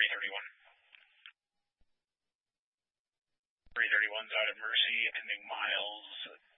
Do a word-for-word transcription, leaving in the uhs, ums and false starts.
three thirty-one. three thirty-one's out at Mercy, ending miles